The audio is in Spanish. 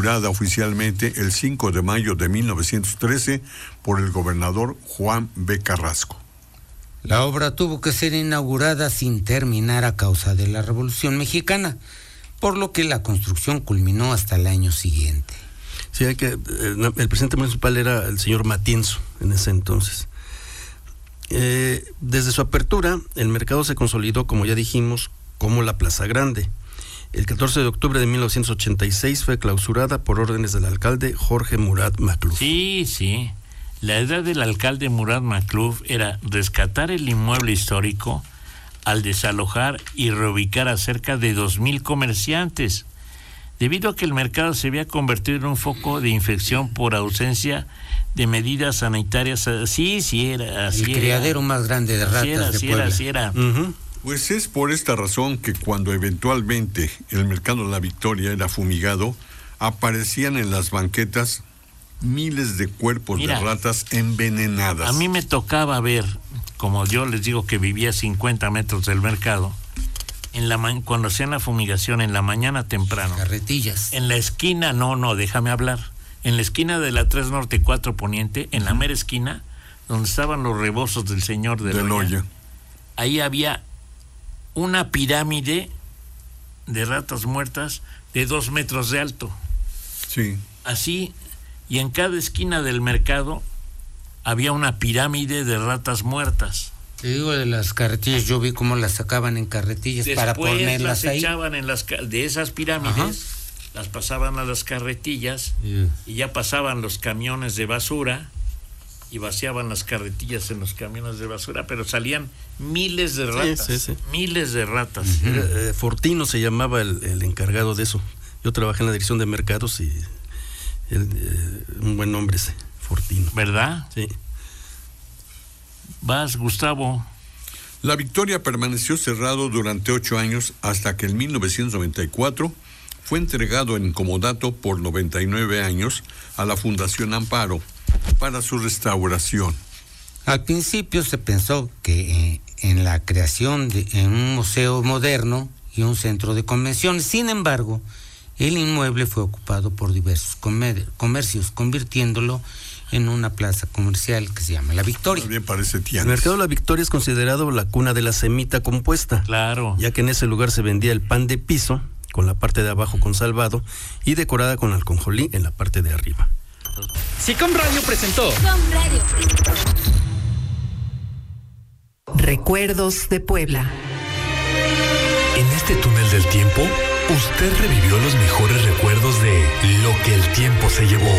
inaugurada oficialmente el 5 de mayo de 1913 por el gobernador Juan B. Carrasco. La obra tuvo que ser inaugurada sin terminar a causa de la Revolución Mexicana, por lo que la construcción culminó hasta el año siguiente. Sí, el presidente municipal era el señor Matienzo en ese entonces. Desde su apertura, el mercado se consolidó, como ya dijimos, como la Plaza Grande. El 14 de octubre de 1986 fue clausurada por órdenes del alcalde Jorge Murat Macluf. Sí. La idea del alcalde Murat Macluf era rescatar el inmueble histórico al desalojar y reubicar a cerca de 2,000 comerciantes, debido a que el mercado se había convertido en un foco de infección por ausencia de medidas sanitarias. Sí, era así. El criadero más grande de ratas de Puebla. Sí era. Uh-huh. Pues es por esta razón que cuando eventualmente el mercado La Victoria era fumigado, aparecían en las banquetas miles de cuerpos de ratas envenenadas. A mí me tocaba ver, como yo les digo que vivía a 50 metros del mercado, cuando hacían la fumigación en la mañana temprano. Carretillas. En la esquina, déjame hablar. En la esquina de la 3 Norte 4 Poniente, en la mera esquina, donde estaban los rebozos del señor de Loya, ahí había una pirámide de ratas muertas de 2 metros de alto. Sí. Así, y en cada esquina del mercado había una pirámide de ratas muertas. Te digo de las carretillas, yo vi cómo las sacaban en carretillas. Después para ponerlas las ahí. Echaban de esas pirámides, las pasaban a las carretillas, y ya pasaban los camiones de basura y vaciaban las carretillas en los camiones de basura, pero salían miles de ratas. Sí. Miles de ratas. Uh-huh. Fortino se llamaba el encargado de eso. Yo trabajé en la dirección de mercados y un buen nombre ese, Fortino. ¿Verdad? Sí. Vas, Gustavo. La Victoria permaneció cerrado durante 8 años hasta que en 1994 fue entregado en comodato por 99 años a la Fundación Amparo para su restauración. Al principio se pensó que en la creación de un museo moderno y un centro de convenciones. Sin embargo, el inmueble fue ocupado por diversos comercios, convirtiéndolo en una plaza comercial que se llama La Victoria. También parece tianguis. El mercado La Victoria es considerado la cuna de la semita compuesta. Claro. Ya que en ese lugar se vendía el pan de piso, con la parte de abajo consalvado y decorada con ajonjolí en la parte de arriba. SICOM Radio presentó. Recuerdos de Puebla. En este túnel del tiempo, usted revivió los mejores recuerdos de lo que el tiempo se llevó.